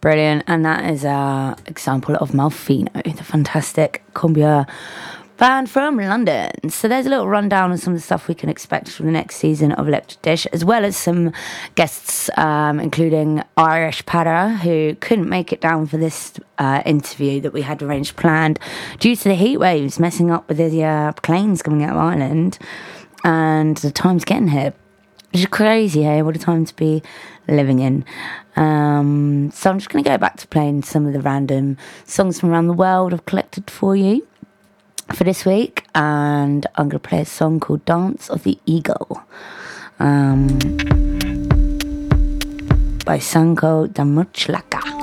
Brilliant. And that is an example of Malfino, the fantastic cumbia band from London. So there's a little rundown on some of the stuff we can expect from the next season of Electric Dish, as well as some guests, including Irish Para, who couldn't make it down for this interview that we had arranged planned due to the heat waves messing up with the planes coming out of Ireland, and the time's getting here. Which is crazy, hey? What a time to be living in. So I'm just going to go back to playing some of the random songs from around the world I've collected for you for this week, and I'm going to play a song called Dance of the Eagle by Sanko Damuchlaka.